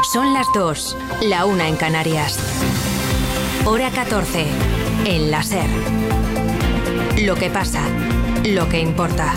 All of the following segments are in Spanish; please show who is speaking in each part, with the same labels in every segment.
Speaker 1: Son las 2, la 1 en Canarias. Hora 14, en la SER. Lo que pasa, lo que importa.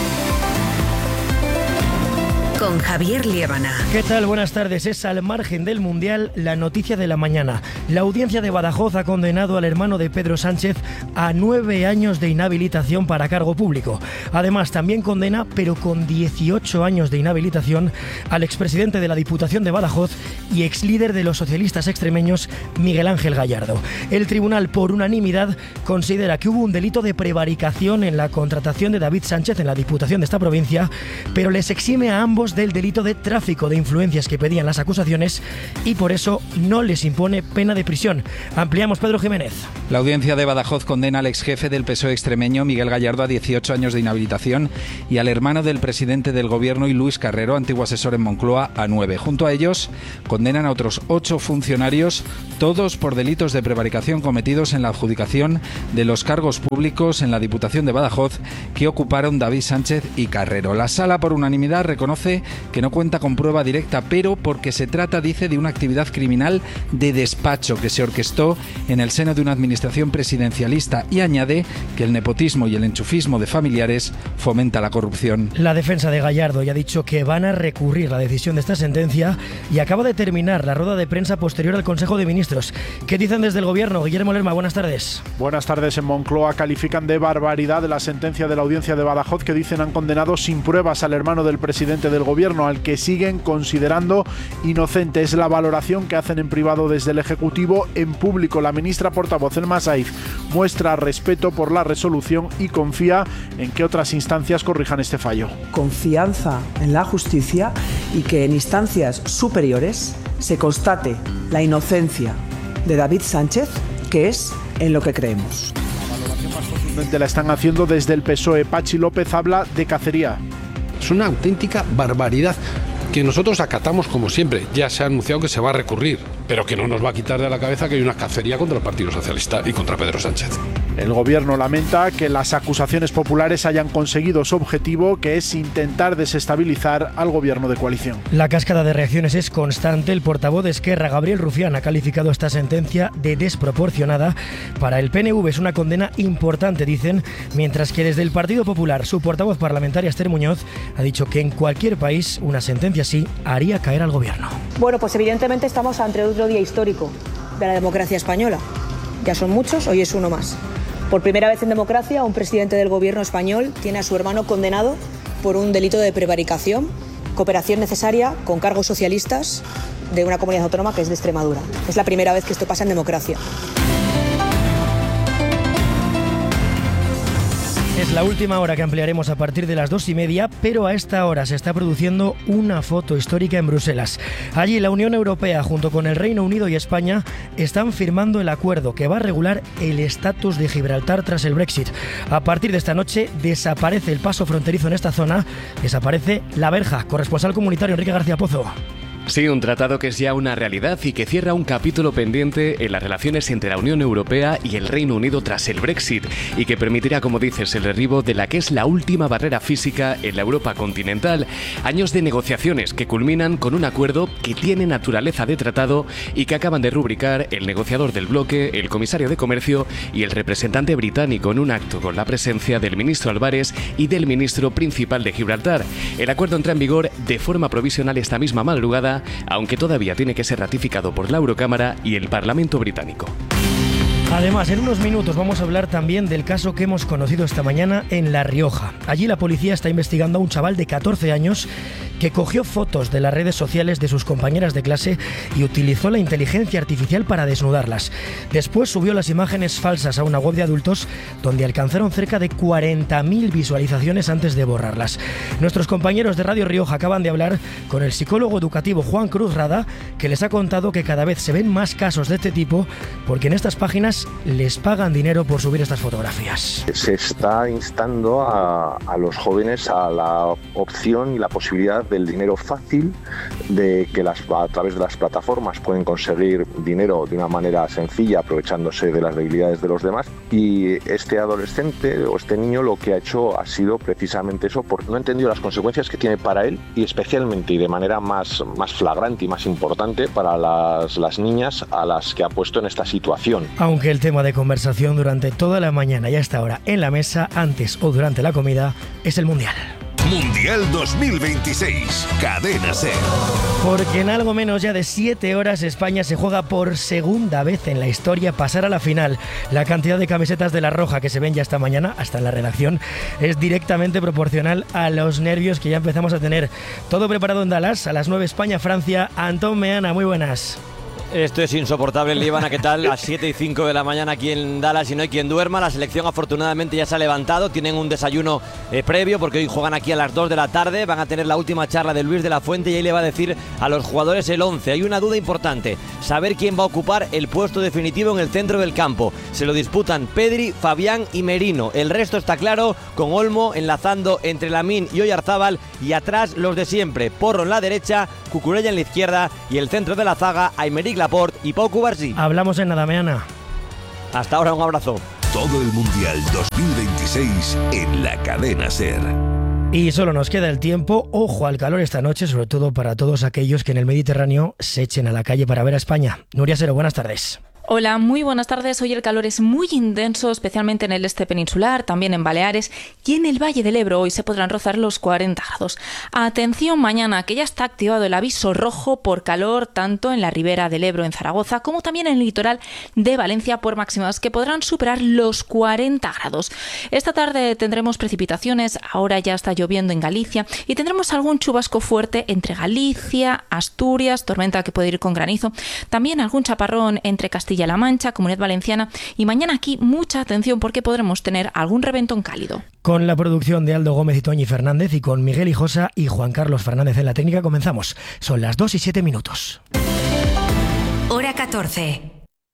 Speaker 1: Con Javier Liébana.
Speaker 2: ¿Qué tal? Buenas tardes. Es al margen del Mundial la noticia de la mañana. La audiencia de Badajoz ha condenado al hermano de Pedro Sánchez a 9 años de inhabilitación para cargo público. Además, también condena, pero con 18 años de inhabilitación, al expresidente de la Diputación de Badajoz y exlíder de los socialistas extremeños, Miguel Ángel Gallardo. El tribunal, por unanimidad, considera que hubo un delito de prevaricación en la contratación de David Sánchez en la Diputación de esta provincia, pero les exime a ambos del delito de tráfico de influencias que pedían las acusaciones y por eso no les impone pena de prisión. Ampliamos, Pedro Jiménez.
Speaker 3: La audiencia de Badajoz condena al exjefe del PSOE extremeño, Miguel Gallardo, a 18 años de inhabilitación y al hermano del presidente del gobierno y Luis Carrero, antiguo asesor en Moncloa, a 9. Junto a ellos, condenan a otros 8 funcionarios, todos por delitos de prevaricación cometidos en la adjudicación de los cargos públicos en la Diputación de Badajoz que ocuparon David Sánchez y Carrero. La sala, por unanimidad, reconoce que no cuenta con prueba directa, pero porque se trata, dice, de una actividad criminal de despacho que se orquestó en el seno de una administración presidencialista y añade que el nepotismo y el enchufismo de familiares fomenta la corrupción.
Speaker 2: La defensa de Gallardo ya ha dicho que van a recurrir la decisión de esta sentencia y acaba de terminar la rueda de prensa posterior al Consejo de Ministros. ¿Qué dicen desde el Gobierno? Guillermo Lerma, buenas tardes.
Speaker 4: Buenas tardes. En Moncloa califican de barbaridad la sentencia de la audiencia de Badajoz que dicen han condenado sin pruebas al hermano del presidente del Gobierno, al que siguen considerando inocente. Es la valoración que hacen en privado desde el Ejecutivo. En público, la ministra portavoz, Elma Saif, muestra respeto por la resolución y confía en que otras instancias corrijan este fallo.
Speaker 5: Confianza en la justicia y que en instancias superiores se constate la inocencia de David Sánchez, que es en lo que creemos.
Speaker 4: La valoración más contundente la están haciendo desde el PSOE. Pachi López habla de cacería.
Speaker 6: Es una auténtica barbaridad que nosotros acatamos como siempre. Ya se ha anunciado que se va a recurrir, pero que no nos va a quitar de la cabeza que hay una cacería contra el Partido Socialista y contra Pedro Sánchez.
Speaker 4: El Gobierno lamenta que las acusaciones populares hayan conseguido su objetivo, que es intentar desestabilizar al Gobierno de coalición.
Speaker 2: La cascada de reacciones es constante. El portavoz de Esquerra, Gabriel Rufián, ha calificado esta sentencia de desproporcionada. Para el PNV es una condena importante, dicen, mientras que desde el Partido Popular, su portavoz parlamentaria, Esther Muñoz, ha dicho que en cualquier país una sentencia así haría caer al Gobierno.
Speaker 7: Bueno, pues evidentemente estamos ante otro día histórico de la democracia española. Ya son muchos, hoy es uno más. Por primera vez en democracia, un presidente del gobierno español tiene a su hermano condenado por un delito de prevaricación, cooperación necesaria con cargos socialistas de una comunidad autónoma que es de Extremadura. Es la primera vez que esto pasa en democracia.
Speaker 2: Es la última hora que ampliaremos a partir de las 2:30, pero a esta hora se está produciendo una foto histórica en Bruselas. Allí la Unión Europea, junto con el Reino Unido y España, están firmando el acuerdo que va a regular el estatus de Gibraltar tras el Brexit. A partir de esta noche desaparece el paso fronterizo en esta zona, desaparece la verja. Corresponsal comunitario Enrique García Pozo.
Speaker 8: Sí, un tratado que es ya una realidad y que cierra un capítulo pendiente en las relaciones entre la Unión Europea y el Reino Unido tras el Brexit y que permitirá, como dices, el derribo de la que es la última barrera física en la Europa continental. Años de negociaciones que culminan con un acuerdo que tiene naturaleza de tratado y que acaban de rubricar el negociador del bloque, el comisario de Comercio y el representante británico en un acto con la presencia del ministro Álvarez y del ministro principal de Gibraltar. El acuerdo entra en vigor de forma provisional esta misma madrugada, aunque todavía tiene que ser ratificado por la Eurocámara y el Parlamento británico.
Speaker 2: Además, en unos minutos vamos a hablar también del caso que hemos conocido esta mañana en La Rioja. Allí la policía está investigando a un chaval de 14 años que cogió fotos de las redes sociales de sus compañeras de clase y utilizó la inteligencia artificial para desnudarlas. Después subió las imágenes falsas a una web de adultos donde alcanzaron cerca de 40.000 visualizaciones antes de borrarlas. Nuestros compañeros de Radio Rioja acaban de hablar con el psicólogo educativo Juan Cruz Rada, que les ha contado que cada vez se ven más casos de este tipo porque en estas páginas padres les pagan dinero por subir estas fotografías.
Speaker 9: Se está instando a los jóvenes a la opción y la posibilidad del dinero fácil, de que a través de las plataformas pueden conseguir dinero de una manera sencilla, aprovechándose de las debilidades de los demás. Y este adolescente o este niño lo que ha hecho ha sido precisamente eso, porque no ha entendido las consecuencias que tiene para él, y especialmente y de manera más flagrante y más importante para las niñas a las que ha puesto en esta situación.
Speaker 2: Aunque el tema de conversación durante toda la mañana y hasta ahora en la mesa, antes o durante la comida, es el Mundial.
Speaker 10: Mundial 2026, Cadena SER.
Speaker 2: Porque en algo menos ya de 7 horas España se juega por segunda vez en la historia pasar a la final. La cantidad de camisetas de la Roja que se ven ya esta mañana, hasta en la redacción, es directamente proporcional a los nervios que ya empezamos a tener. Todo preparado en Dallas, a las 9 España-Francia. Antón Meana, muy buenas.
Speaker 11: Esto es insoportable, Líbana, ¿qué tal? A 7:05 de la mañana aquí en Dallas y no hay quien duerma. La selección afortunadamente ya se ha levantado, tienen un desayuno previo porque hoy juegan aquí a las 2 de la tarde. Van a tener la última charla de Luis de la Fuente y ahí le va a decir a los jugadores el 11. Hay una duda importante, saber quién va a ocupar el puesto definitivo en el centro del campo. Se lo disputan Pedri, Fabián y Merino. El resto está claro, con Olmo enlazando entre Lamine y Oyarzábal, y atrás los de siempre, Porro en la derecha, Cucurella en la izquierda y el centro de la zaga, Aymeric Laporte y Pau Cubarsí.
Speaker 2: Hablamos en nada, Meana.
Speaker 11: Hasta ahora, un abrazo.
Speaker 10: Todo el Mundial 2026 en la Cadena SER.
Speaker 2: Y solo nos queda el tiempo. Ojo al calor esta noche, sobre todo para todos aquellos que en el Mediterráneo se echen a la calle para ver a España. Nuria Sero, buenas tardes.
Speaker 12: Hola, muy buenas tardes. Hoy el calor es muy intenso, especialmente en el este peninsular, también en Baleares y en el Valle del Ebro. Hoy se podrán rozar los 40 grados. Atención mañana, que ya está activado el aviso rojo por calor, tanto en la ribera del Ebro en Zaragoza como también en el litoral de Valencia, por máximas que podrán superar los 40 grados. Esta tarde tendremos precipitaciones, ahora ya está lloviendo en Galicia y tendremos algún chubasco fuerte entre Galicia, Asturias, tormenta que puede ir con granizo, también algún chaparrón entre Castilla-La Mancha, Comunidad Valenciana, y mañana aquí mucha atención porque podremos tener algún reventón cálido.
Speaker 2: Con la producción de Aldo Gómez y Toñi Fernández y con Miguel Hijosa y Juan Carlos Fernández en la técnica comenzamos. Son las 2:07.
Speaker 1: Hora 14.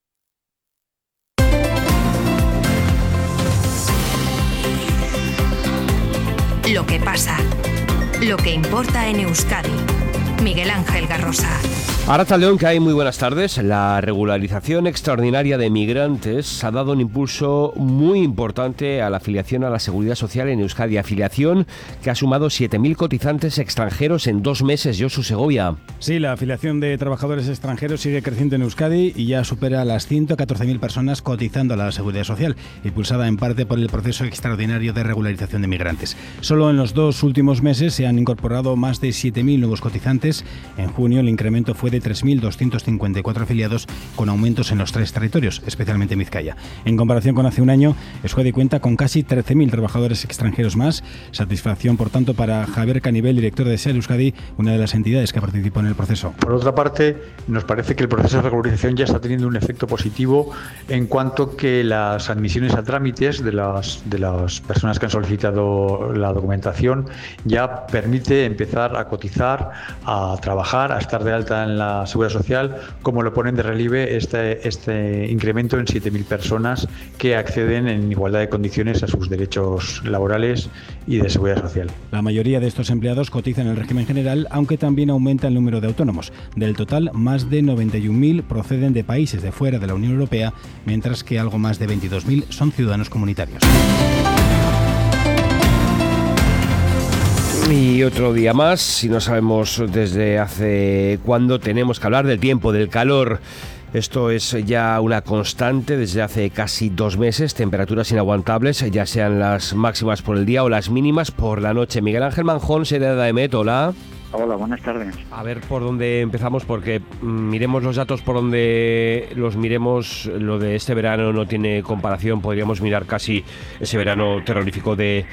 Speaker 1: Lo que pasa, lo que importa en Euskadi. Miguel Ángel Garrosa.
Speaker 13: Arratsaldeon, que hay muy buenas tardes. La regularización extraordinaria de migrantes ha dado un impulso muy importante a la afiliación a la Seguridad Social en Euskadi. Afiliación que ha sumado 7.000 cotizantes extranjeros en 2 meses. Josu Segovia.
Speaker 14: Sí, la afiliación de trabajadores extranjeros sigue creciendo en Euskadi y ya supera las 114.000 personas cotizando a la Seguridad Social, impulsada en parte por el proceso extraordinario de regularización de migrantes. Solo en los 2 últimos meses se han incorporado más de 7.000 nuevos cotizantes. En junio el incremento fue de 3.254 afiliados, con aumentos en los 3 territorios, especialmente en Vizcaya. En comparación con hace un año, Euskadi cuenta con casi 13.000 trabajadores extranjeros más. Satisfacción, por tanto, para Javier Canivel, director de SER Euskadi, una de las entidades que participó en el proceso.
Speaker 15: Por otra parte, nos parece que el proceso de regularización ya está teniendo un efecto positivo en cuanto que las admisiones a trámites de las personas que han solicitado la documentación ya permite empezar a cotizar, a trabajar, a estar de alta en la Seguridad Social, como lo ponen de relieve este incremento en 7.000 personas que acceden en igualdad de condiciones a sus derechos laborales y de Seguridad Social.
Speaker 14: La mayoría de estos empleados cotizan en el régimen general, aunque también aumenta el número de autónomos. Del total, más de 91.000 proceden de países de fuera de la Unión Europea, mientras que algo más de 22.000 son ciudadanos comunitarios.
Speaker 13: Y otro día más, y no sabemos desde hace cuándo, tenemos que hablar del tiempo, del calor. Esto es ya una constante desde hace casi 2 meses, temperaturas inaguantables, ya sean las máximas por el día o las mínimas por la noche. Miguel Ángel Manjón, serie de AEMET, hola.
Speaker 16: Hola, buenas tardes.
Speaker 13: A ver por dónde empezamos, porque miremos los datos por donde los miremos, lo de este verano no tiene comparación. Podríamos mirar casi ese verano terrorífico de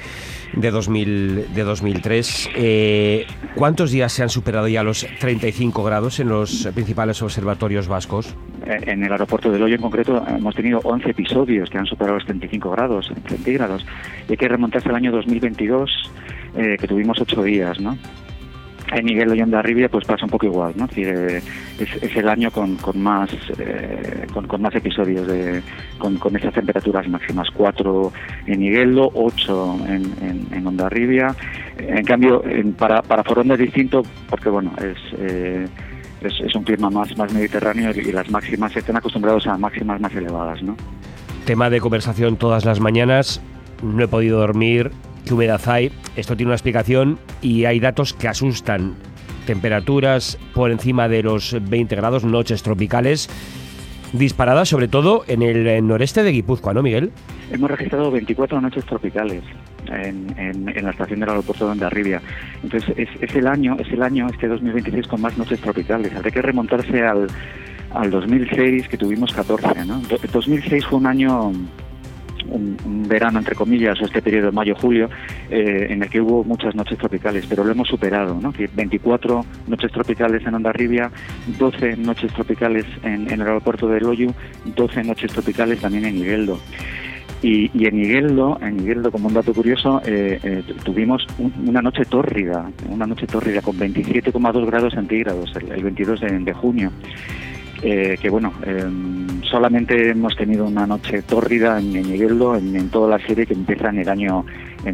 Speaker 13: 2003. ¿Cuántos días se han superado ya los 35 grados en los principales observatorios vascos?
Speaker 16: En el aeropuerto de Loyo en concreto hemos tenido 11 episodios que han superado los 35 grados centígrados. Y hay que remontarse al año 2022, que tuvimos 8 días, ¿no? En Nigueldo y Hondarribia pues pasa un poco igual, ¿no? Es decir, es el año con más episodios con estas temperaturas máximas, 4 en Nigueldo, 8 en Hondarribia. En cambio, para Foronda es distinto porque bueno, es un clima más mediterráneo y las máximas están acostumbrados a máximas más elevadas, ¿no?
Speaker 13: Tema de conversación todas las mañanas, no he podido dormir. ¿Qué humedad hay? Esto tiene una explicación y hay datos que asustan. Temperaturas por encima de los 20 grados, noches tropicales disparadas, sobre todo en el noreste de Guipúzcoa, ¿no, Miguel?
Speaker 16: Hemos registrado 24 noches tropicales en la estación del aeropuerto de Hondarribia. Entonces es el año este 2026 con más noches tropicales. Habría que remontarse al 2006, que tuvimos 14, ¿no? 2006 fue un año, un verano entre comillas, o este periodo de mayo-julio, en el que hubo muchas noches tropicales, pero lo hemos superado, ¿no? 24 noches tropicales en Hondarribia, 12 noches tropicales en el aeropuerto de Loiu, 12 noches tropicales también en Nigueldo. Y en Nigueldo, como un dato curioso, tuvimos una noche tórrida con 27,2 grados centígrados el 22 de junio. Que bueno, solamente hemos tenido una noche tórrida en Nigueldo en toda la serie que empieza en el año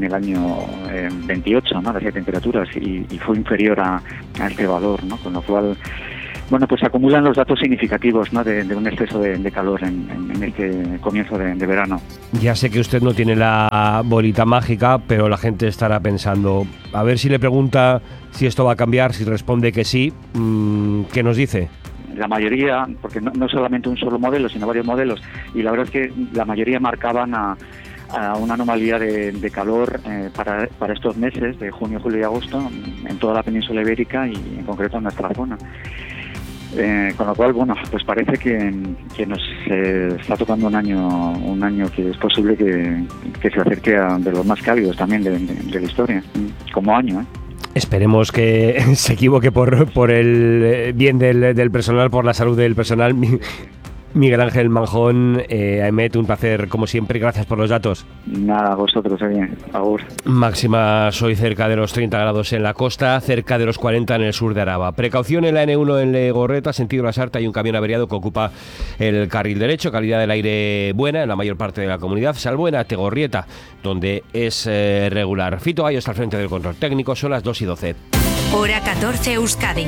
Speaker 16: 28, ¿no? Las temperaturas y fue inferior a este valor, ¿no? Con lo cual, bueno, pues acumulan los datos significativos, ¿no? de un exceso de calor en este comienzo de verano.
Speaker 13: Ya sé que usted no tiene la bolita mágica, pero la gente estará pensando, a ver si le pregunta si esto va a cambiar, si responde que sí, ¿qué nos dice?
Speaker 16: La mayoría, porque no solamente un solo modelo, sino varios modelos, y la verdad es que la mayoría marcaban a una anomalía de calor para estos meses de junio, julio y agosto en toda la península ibérica y en concreto en nuestra zona. Con lo cual, bueno, pues parece que nos está tocando un año que es posible que se acerque a de los más cálidos también de la historia, como año, ¿eh?
Speaker 13: Esperemos que se equivoque por el bien del personal, por la salud del personal. Miguel Ángel Manjón, Aemet, un placer como siempre, gracias por los datos.
Speaker 16: Nada, a vosotros, bien, agur.
Speaker 13: Máximas hoy cerca de los 30 grados en la costa, cerca de los 40 en el sur de Araba. Precaución en la N1 en Legorreta, sentido La Sarta, hay un camión averiado que ocupa el carril derecho, calidad del aire buena en la mayor parte de la comunidad, salvo en Ategorrieta, donde es regular. Fito Gallo está al frente del control técnico, son las 2:12.
Speaker 1: Hora 14 Euskadi.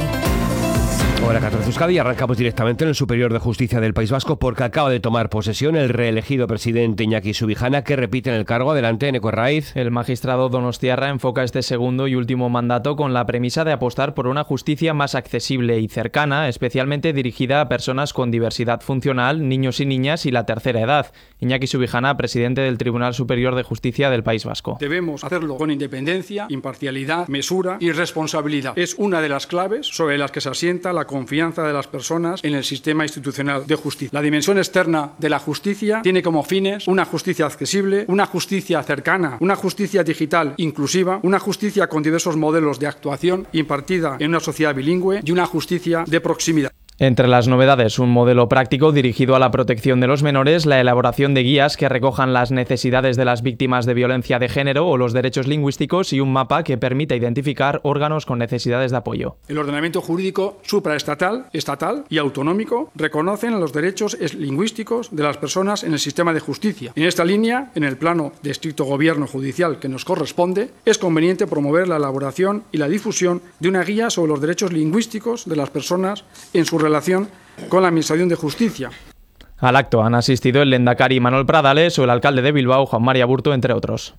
Speaker 13: Hora 14 Euskadi, arrancamos directamente en el Superior de Justicia del País Vasco porque acaba de tomar posesión el reelegido presidente Iñaki Subijana, que repite en el cargo. Adelante, Eneco Herraiz.
Speaker 17: El magistrado donostiarra enfoca este segundo y último mandato con la premisa de apostar por una justicia más accesible y cercana, especialmente dirigida a personas con diversidad funcional, niños y niñas y la tercera edad. Iñaki Subijana, presidente del Tribunal Superior de Justicia del País Vasco.
Speaker 18: Debemos hacerlo con independencia, imparcialidad, mesura y responsabilidad. Es una de las claves sobre las que se asienta la confianza de las personas en el sistema institucional de justicia. La dimensión externa de la justicia tiene como fines una justicia accesible, una justicia cercana, una justicia digital inclusiva, una justicia con diversos modelos de actuación impartida en una sociedad bilingüe y una justicia de proximidad.
Speaker 17: Entre las novedades, un modelo práctico dirigido a la protección de los menores, la elaboración de guías que recojan las necesidades de las víctimas de violencia de género o los derechos lingüísticos y un mapa que permita identificar órganos con necesidades de apoyo.
Speaker 18: El ordenamiento jurídico supraestatal, estatal y autonómico reconocen los derechos lingüísticos de las personas en el sistema de justicia. En esta línea, en el plano de estricto gobierno judicial que nos corresponde, es conveniente promover la elaboración y la difusión de una guía sobre los derechos lingüísticos de las personas en su relación con la Administración de Justicia.
Speaker 17: Al acto han asistido el lehendakari Manuel Pradales o el alcalde de Bilbao, Juan Mari Aburto, entre otros.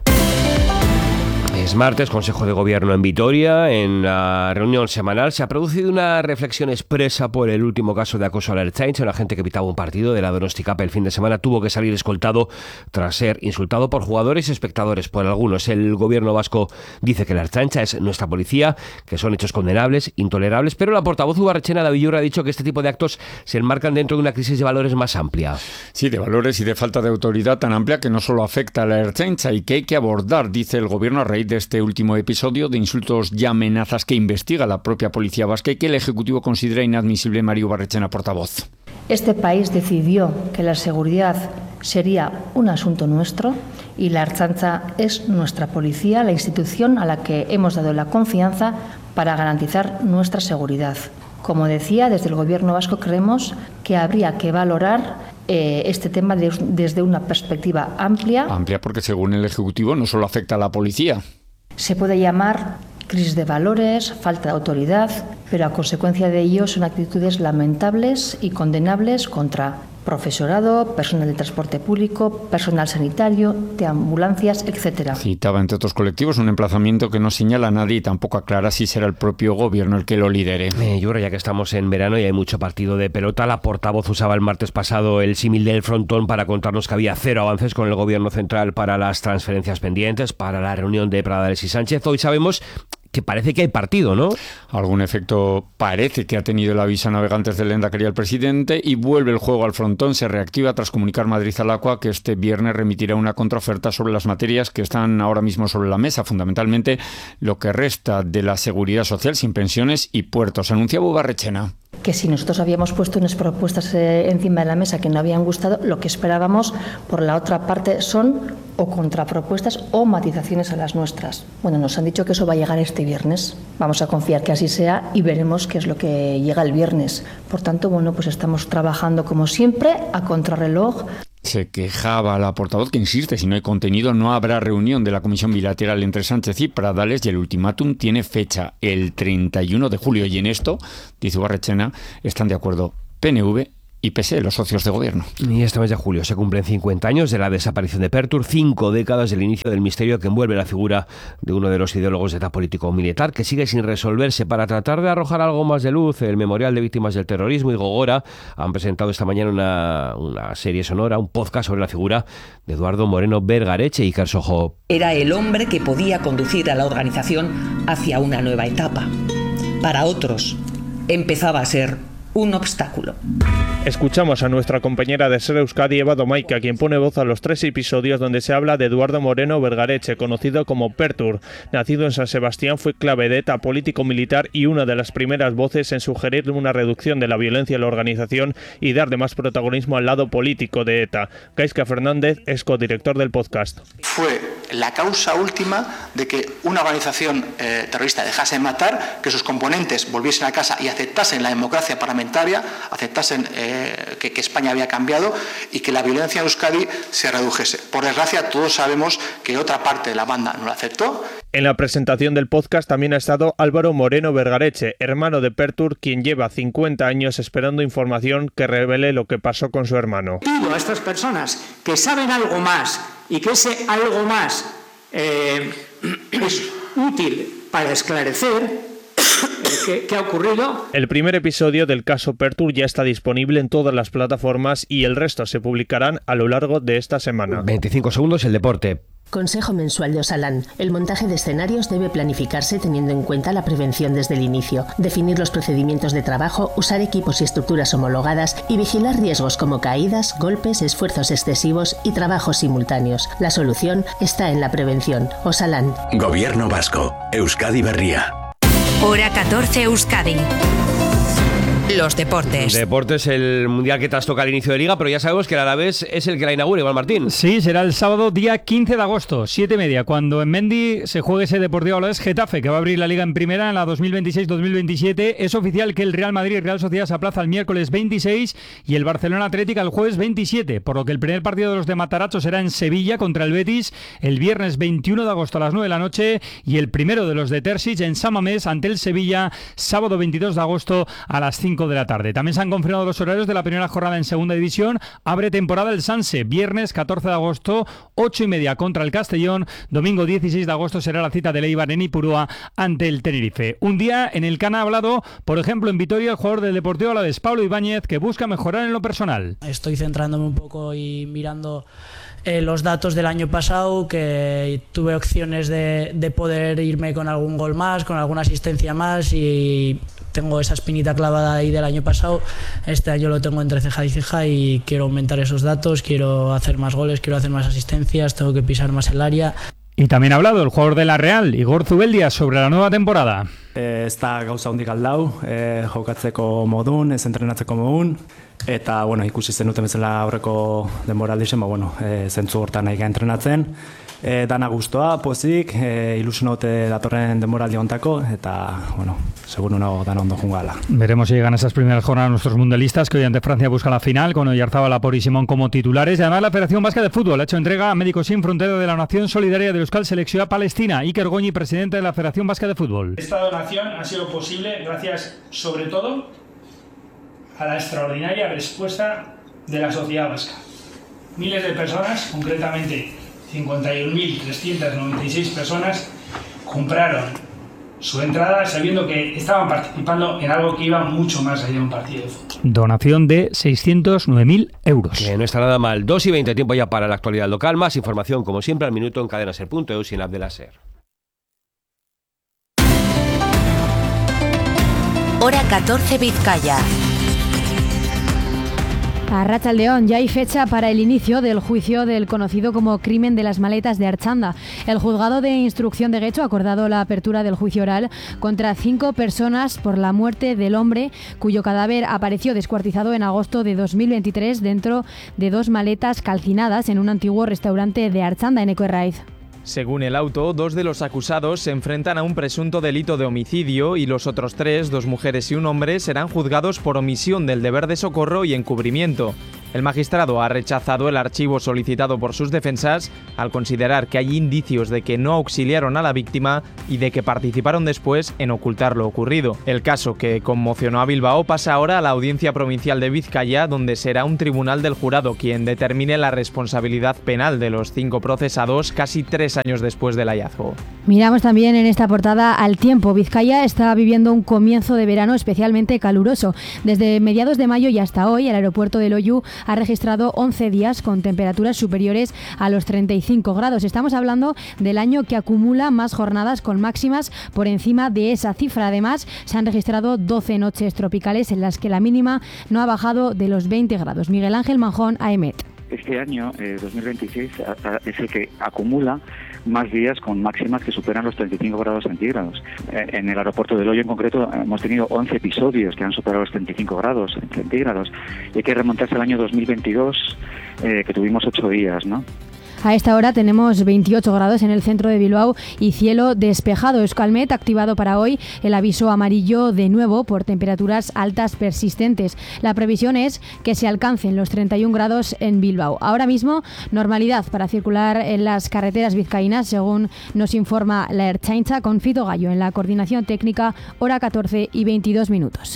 Speaker 13: Es martes, Consejo de Gobierno en Vitoria. En la reunión semanal se ha producido una reflexión expresa por el último caso de acoso a la Ertzaintza. Un agente que pitaba un partido de la Donosti Cup el fin de semana tuvo que salir escoltado tras ser insultado por jugadores y espectadores, por algunos. El gobierno vasco dice que la Ertzaintza es nuestra policía, que son hechos condenables, intolerables, pero la portavoz ubarretxena Davillura ha dicho que este tipo de actos se enmarcan dentro de una crisis de valores más amplia.
Speaker 19: Sí, de valores y de falta de autoridad tan amplia que no solo afecta a la Ertzaintza y que hay que abordar, dice el gobierno, a raíz de este último episodio de insultos y amenazas que investiga la propia policía vasca y que el Ejecutivo considera inadmisible. María Ubarretxena, portavoz.
Speaker 20: Este país decidió que la seguridad sería un asunto nuestro y la Ertzaintza es nuestra policía, la institución a la que hemos dado la confianza para garantizar nuestra seguridad. Como decía, desde el Gobierno vasco creemos que habría que valorar este tema desde una perspectiva amplia.
Speaker 19: Amplia porque, según el Ejecutivo, no solo afecta a la policía.
Speaker 20: Se puede llamar crisis de valores, falta de autoridad, pero a consecuencia de ello son actitudes lamentables y condenables contra profesorado, personal de transporte público, personal sanitario, de ambulancias, etc.
Speaker 19: Citaba, entre otros colectivos, un emplazamiento que no señala a nadie y tampoco aclara si será el propio gobierno el que lo lidere.
Speaker 13: Yura, ya que estamos en verano y hay mucho partido de pelota, la portavoz usaba el martes pasado el símil del frontón para contarnos que había cero avances con el gobierno central para las transferencias pendientes, para la reunión de Pradales y Sánchez. Hoy sabemos que parece que hay partido, ¿no?
Speaker 19: Algún efecto parece que ha tenido el aviso a navegantes del Lehendakari al presidente y vuelve el juego al frontón. Se reactiva tras comunicar Madrid al Aqua que este viernes remitirá una contraoferta sobre las materias que están ahora mismo sobre la mesa, fundamentalmente lo que resta de la seguridad social sin pensiones y puertos. Anunciaba Ubarrechena.
Speaker 20: Que si nosotros habíamos puesto unas propuestas encima de la mesa que no habían gustado, lo que esperábamos por la otra parte son o contrapropuestas o matizaciones a las nuestras. Bueno, nos han dicho que eso va a llegar este viernes. Vamos a confiar que así sea y veremos qué es lo que llega el viernes. Por tanto, bueno, pues estamos trabajando como siempre a contrarreloj.
Speaker 19: Se quejaba la portavoz que insiste, si no hay contenido no habrá reunión de la comisión bilateral entre Sánchez y Pradales y el ultimátum tiene fecha el 31 de julio y en esto, dice Ubarrechena, están de acuerdo PNV y PSE, los socios de gobierno.
Speaker 13: Y este mes de julio se cumplen 50 años de la desaparición de Pertur, 5 décadas del inicio del misterio que envuelve la figura de uno de los ideólogos de ETA político-militar, que sigue sin resolverse. Para tratar de arrojar algo más de luz, el Memorial de Víctimas del Terrorismo y Gogora han presentado esta mañana una serie sonora, un podcast sobre la figura de Eduardo Moreno Vergareche y Kersojo.
Speaker 21: Era el hombre que podía conducir a la organización hacia una nueva etapa. Para otros, empezaba a ser un obstáculo.
Speaker 22: Escuchamos a nuestra compañera de Ser Euskadi, Eva Domaica, quien pone voz a los 3 episodios donde se habla de Eduardo Moreno Vergareche, conocido como Pertur. Nacido en San Sebastián, fue clave de ETA político-militar y una de las primeras voces en sugerir una reducción de la violencia en la organización y darle más protagonismo al lado político de ETA. Gaizka Fernández es codirector del podcast.
Speaker 23: Fue la causa última de que una organización terrorista dejase de matar, que sus componentes volviesen a casa y aceptasen la democracia parlamentaria, aceptasen que España había cambiado y que la violencia en Euskadi se redujese. Por desgracia, todos sabemos que otra parte de la banda no lo aceptó.
Speaker 22: En la presentación del podcast también ha estado Álvaro Moreno Vergareche, hermano de Pertur, quien lleva 50 años esperando información que revele lo que pasó con su hermano.
Speaker 24: Pido a estas personas que saben algo más y que ese algo más es útil para esclarecer ¿Qué ha ocurrido?
Speaker 22: El primer episodio del caso Pertur ya está disponible en todas las plataformas y el resto se publicarán a lo largo de esta semana.
Speaker 13: 25 segundos, el deporte.
Speaker 25: Consejo mensual de Osalan. El montaje de escenarios debe planificarse teniendo en cuenta la prevención desde el inicio, definir los procedimientos de trabajo, usar equipos y estructuras homologadas y vigilar riesgos como caídas, golpes, esfuerzos excesivos y trabajos simultáneos. La solución está en la prevención. Osalan.
Speaker 10: Gobierno vasco. Euskadi Berria.
Speaker 1: Hora 14 Euskadi. Los deportes.
Speaker 13: Deportes, el mundial que trastoca al inicio de liga, pero ya sabemos que el Alavés es el que la inaugura, igual Martín.
Speaker 26: Sí, será el sábado día 15 de agosto, 7:30, cuando en Mendy se juegue ese Deportivo Alavés Getafe, que va a abrir la liga en primera en la 2026-2027. Es oficial que el Real Madrid y Real Sociedad se aplaza el miércoles 26 y el Barcelona Atlética el jueves 27, por lo que el primer partido de los de Mataracho será en Sevilla contra el Betis el viernes 21 de agosto a las 9 de la noche y el primero de los de Terzic en San Mamés ante el Sevilla sábado 22 de agosto a las 5 de la tarde. También se han confirmado los horarios de la primera jornada en segunda división. Abre temporada el Sanse, viernes 14 de agosto, 8:30 contra el Castellón. Domingo 16 de agosto será la cita del Eibar en Ipurúa ante el Tenerife. Un día en el que han hablado, por ejemplo, en Vitoria, el jugador del Deportivo Alavés, Pablo Ibáñez, que busca mejorar en lo personal.
Speaker 27: Estoy centrándome un poco y mirando los datos del año pasado, que tuve opciones de poder irme con algún gol más, con alguna asistencia más, y tengo esa espinita clavada ahí del año pasado. Este año lo tengo entre ceja y ceja y quiero aumentar esos datos, quiero hacer más goles, quiero hacer más asistencias, tengo que pisar más el área.
Speaker 26: Y también ha hablado el jugador de la Real, Igor Zubeldia, sobre la nueva temporada.
Speaker 28: Ez da gauza hondik aldau, jokatzeko modun, ez entrenatzeko modun, eta ikusi zenuten bezala aurreko denboraldien, zentzu hortan nahi entrenatzen, Dana gustoa, pozik, ilusionaute datorren denboraldi hontako, eta, bueno, seguro no dana ondo jungala.
Speaker 26: Veremos si llegan esas primeras jornadas nuestros mundialistas, que hoy ante Francia buscan la final, con Oyarzábal, Laport y Simón como titulares. Y además la Federación Vasca de Fútbol ha hecho entrega a Médicos Sin Fronteras de la Nación Solidaria de Euskal Selección Palestina. Iker Goñi, presidente de la Federación Vasca de Fútbol.
Speaker 3: Esta donación ha sido posible gracias, sobre todo, a la extraordinaria respuesta de la sociedad vasca. Miles de personas, concretamente 51.396 personas, compraron su entrada sabiendo que estaban participando en algo que iba mucho más allá de un partido de fútbol.
Speaker 26: Donación de 609.000 euros.
Speaker 13: Que no está nada mal. 2:20, tiempo ya para la actualidad local. Más información, como siempre, al minuto en cadenaser.eus y en la app de la SER.
Speaker 1: Hora 14 Vizcaya.
Speaker 4: Arratsaldeon, ya hay fecha para el inicio del juicio del conocido como crimen de las maletas de Archanda. El juzgado de instrucción de Getxo ha acordado la apertura del juicio oral contra 5 personas por la muerte del hombre cuyo cadáver apareció descuartizado en agosto de 2023 dentro de 2 maletas calcinadas en un antiguo restaurante de Archanda, en Ecoerraiz.
Speaker 17: Según el auto, 2 de los acusados se enfrentan a un presunto delito de homicidio y los otros 3, 2 mujeres y un hombre, serán juzgados por omisión del deber de socorro y encubrimiento. El magistrado ha rechazado el archivo solicitado por sus defensas al considerar que hay indicios de que no auxiliaron a la víctima y de que participaron después en ocultar lo ocurrido. El caso, que conmocionó a Bilbao, pasa ahora a la Audiencia Provincial de Vizcaya, donde será un tribunal del jurado quien determine la responsabilidad penal de los 5 procesados casi 3 años después del hallazgo.
Speaker 4: Miramos también en esta portada al tiempo. Vizcaya está viviendo un comienzo de verano especialmente caluroso. Desde mediados de mayo y hasta hoy, el aeropuerto de Loiu ha registrado 11 días con temperaturas superiores a los 35 grados. Estamos hablando del año que acumula más jornadas con máximas por encima de esa cifra. Además, se han registrado 12 noches tropicales en las que la mínima no ha bajado de los 20 grados. Miguel Ángel Manjón, AEMET.
Speaker 16: Este año, 2026, es el que acumula más días con máximas que superan los 35 grados centígrados. En el aeropuerto de Loiu en concreto hemos tenido 11 episodios que han superado los 35 grados centígrados. Y hay que remontarse al año 2022, que tuvimos 8 días, ¿no?
Speaker 4: A esta hora tenemos 28 grados en el centro de Bilbao y cielo despejado. Euskalmet ha activado para hoy el aviso amarillo de nuevo por temperaturas altas persistentes. La previsión es que se alcancen los 31 grados en Bilbao. Ahora mismo, normalidad para circular en las carreteras vizcaínas, según nos informa la Ertzaintza, con Fito Gallo en la coordinación técnica, hora 14:22.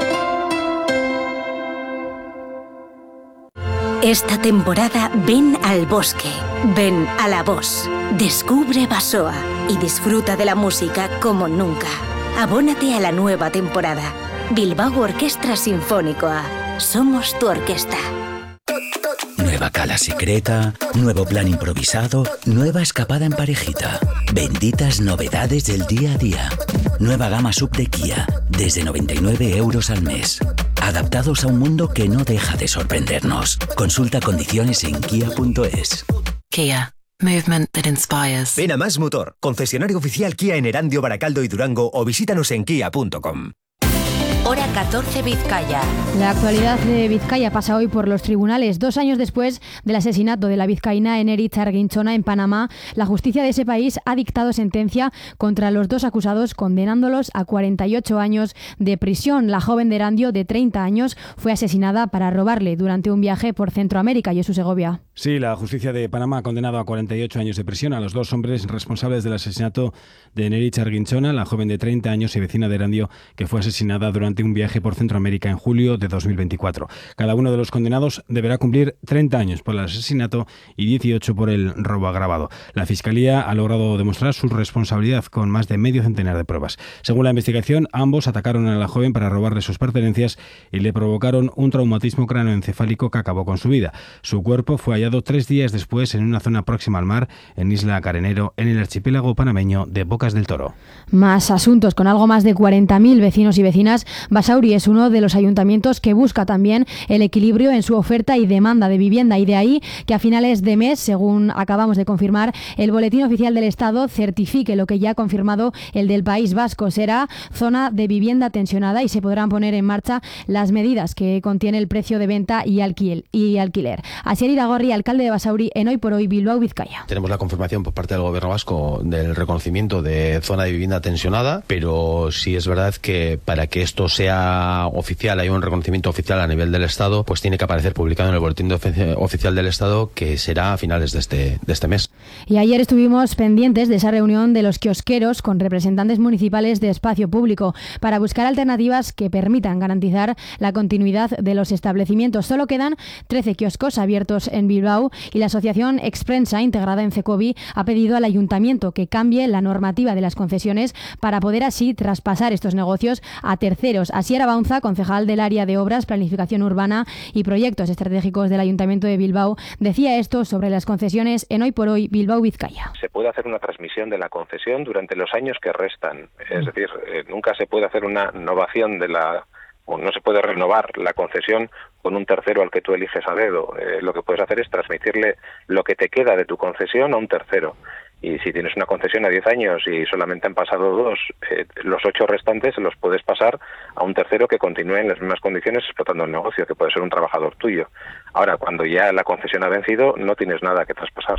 Speaker 1: Esta temporada ven al bosque, ven a La Voz, descubre Basoa y disfruta de la música como nunca. Abónate a la nueva temporada. Bilbao Orquestra Sinfónicoa. Somos tu orquesta.
Speaker 5: Nueva cala secreta, nuevo plan improvisado, nueva escapada en parejita. Benditas novedades del día a día. Nueva gama sub de Kia, desde 99 euros al mes. Adaptados a un mundo que no deja de sorprendernos. Consulta condiciones en kia.es.
Speaker 6: Kia. Movement that inspires.
Speaker 7: Ven a Más Motor, concesionario oficial Kia en Erandio, Baracaldo y Durango, o visítanos en kia.com.
Speaker 1: Hora 14 Vizcaya.
Speaker 4: La actualidad de Vizcaya pasa hoy por los tribunales. 2 años después del asesinato de la vizcaína Eneritz Argintzona en Panamá, la justicia de ese país ha dictado sentencia contra los 2 acusados, condenándolos a 48 años de prisión. La joven de Erandio, de 30 años, fue asesinada para robarle durante un viaje por Centroamérica. Jesús Segovia.
Speaker 14: Sí, la justicia de Panamá ha condenado a 48 años de prisión a los 2 hombres responsables del asesinato de Eneritz Argintzona, la joven de 30 años y vecina de Erandio, que fue asesinada durante un viaje por Centroamérica en julio de 2024. Cada uno de los condenados deberá cumplir 30 años por el asesinato y 18 por el robo agravado. La Fiscalía ha logrado demostrar su responsabilidad con más de medio centenar de pruebas. Según la investigación, ambos atacaron a la joven para robarle sus pertenencias y le provocaron un traumatismo cráneoencefálico que acabó con su vida. Su cuerpo fue hallado 3 días después en una zona próxima al mar, en Isla Carenero, en el archipiélago panameño de Bocas del Toro.
Speaker 4: Más asuntos. Con algo más de 40.000 vecinos y vecinas Basauri es uno de los ayuntamientos que busca también el equilibrio en su oferta y demanda de vivienda, y de ahí que a finales de mes, según acabamos de confirmar, el Boletín Oficial del Estado certifique lo que ya ha confirmado el del País Vasco. Será zona de vivienda tensionada y se podrán poner en marcha las medidas que contiene el precio de venta y alquiler. Asier Iragorri, alcalde de Basauri, en Hoy por Hoy Bilbao, Vizcaya.
Speaker 2: Tenemos la confirmación por parte del Gobierno vasco del reconocimiento de zona de vivienda tensionada, pero sí es verdad que para que esto sea oficial, hay un reconocimiento oficial a nivel del Estado, pues tiene que aparecer publicado en el Boletín Oficial del Estado, que será a finales de este mes.
Speaker 4: Y ayer estuvimos pendientes de esa reunión de los kiosqueros con representantes municipales de espacio público para buscar alternativas que permitan garantizar la continuidad de los establecimientos. Solo quedan 13 kioscos abiertos en Bilbao y la asociación Exprensa, integrada en Cecovi, ha pedido al ayuntamiento que cambie la normativa de las concesiones para poder así traspasar estos negocios a terceros. Asier Abaunza, concejal del área de Obras, Planificación Urbana y Proyectos Estratégicos del Ayuntamiento de Bilbao, decía esto sobre las concesiones en Hoy por Hoy Bilbao, Vizcaya.
Speaker 8: Se puede hacer una transmisión de la concesión durante los años que restan. Es decir, nunca se puede hacer una innovación no se puede renovar la concesión con un tercero al que tú eliges a dedo. Lo que puedes hacer es transmitirle lo que te queda de tu concesión a un tercero. Y si tienes una concesión a 10 años y solamente han pasado 2, los 8 restantes se los puedes pasar a un tercero que continúe en las mismas condiciones explotando el negocio, que puede ser un trabajador tuyo. Ahora, cuando ya la concesión ha vencido, no tienes nada que traspasar.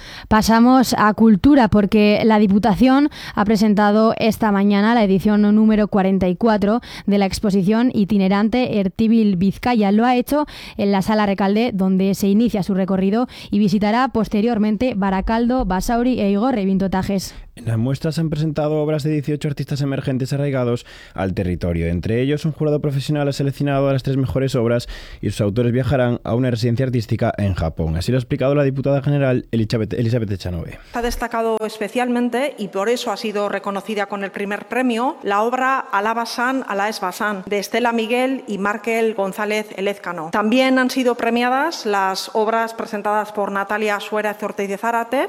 Speaker 4: Pasamos a Cultura, porque la Diputación ha presentado esta mañana la edición número 44 de la exposición itinerante Ertibil Vizcaya. Lo ha hecho en la Sala Recalde, donde se inicia su recorrido, y visitará posteriormente Barakaldo, Basauri e Igorre, Vintotajes.
Speaker 14: En la muestra se han presentado obras de 18 artistas emergentes arraigados al territorio. Entre ellos, un jurado profesional ha seleccionado a las 3 mejores obras y sus autores viajarán a una residencia artística en Japón. Así lo ha explicado la diputada general Elizabeth Echanove.
Speaker 9: Ha destacado especialmente, y por eso ha sido reconocida con el primer premio, la obra Alabasan, Alaesbasan, de Estela Miguel y Markel González Elezcano. También han sido premiadas las obras presentadas por Natalia Suárez Ortiz de Zárate,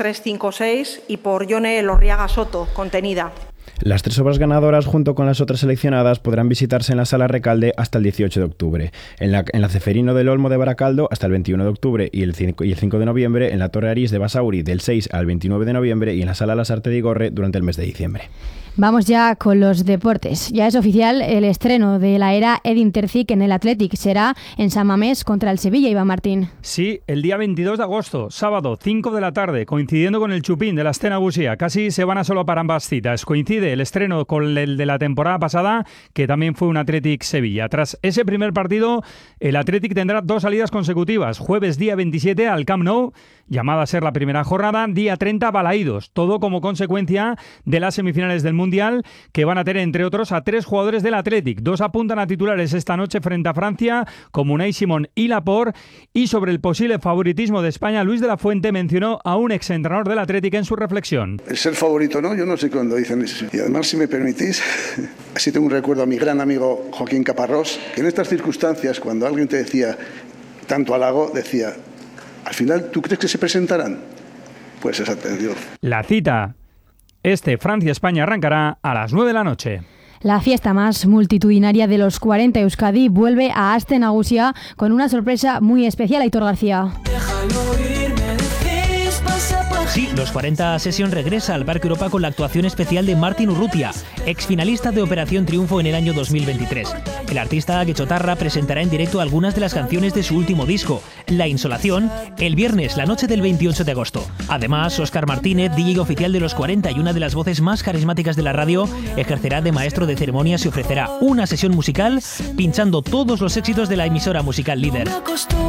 Speaker 9: 6356, y por Yone Lorriaga Soto, Contenida.
Speaker 14: Las 3 obras ganadoras, junto con las otras seleccionadas, podrán visitarse en la Sala Recalde hasta el 18 de octubre, en la Ceferino del Olmo de Barakaldo hasta el 21 de octubre y el 5 de noviembre, en la Torre Arís de Basauri del 6 al 29 de noviembre y en la Sala Lasarte de Igorre durante el mes de diciembre.
Speaker 4: Vamos ya con los deportes. Ya es oficial el estreno de la era Edin Terzic en el Athletic. Será en San Mamés contra el Sevilla, Iván Martín.
Speaker 26: Sí, el día 22 de agosto, sábado, 5 de la tarde, coincidiendo con el Chupín de la Astana Gusia. Casi se van a solo para ambas citas. Coincide el estreno con el de la temporada pasada, que también fue un Athletic Sevilla. Tras ese primer partido, el Athletic tendrá 2 salidas consecutivas. Jueves día 27 al Camp Nou, llamada a ser la primera jornada, día 30 Balaídos. Todo como consecuencia de las semifinales del Mundial, que van a tener, entre otros, a 3 jugadores del Athletic. 2 apuntan a titulares esta noche frente a Francia, como Unai Simón y Laporte. Y sobre el posible favoritismo de España, Luis de la Fuente mencionó a un exentrenador del Athletic en su reflexión.
Speaker 11: El ser favorito, ¿no? Yo no sé cuándo dicen eso. Y además, si me permitís, así tengo un recuerdo a mi gran amigo Joaquín Caparrós, que en estas circunstancias, cuando alguien te decía tanto halago, decía: al final, ¿tú crees que se presentarán? Pues exactamente.
Speaker 26: La cita Francia-España arrancará a las 9 de la noche.
Speaker 4: La fiesta más multitudinaria de los 40 Euskadi vuelve a Aste Nagusia con una sorpresa muy especial, Aitor García.
Speaker 12: Sí, los 40 Session regresa al Parque Europa con la actuación especial de Martin Urrutia, ex finalista de Operación Triunfo en el año 2023. El artista guechotarra presentará en directo algunas de las canciones de su último disco, La Insolación, el viernes, la noche del 28 de agosto. Además, Óscar Martínez, DJ oficial de los 40 y una de las voces más carismáticas de la radio, ejercerá de maestro de ceremonias y ofrecerá una sesión musical pinchando todos los éxitos de la emisora musical líder.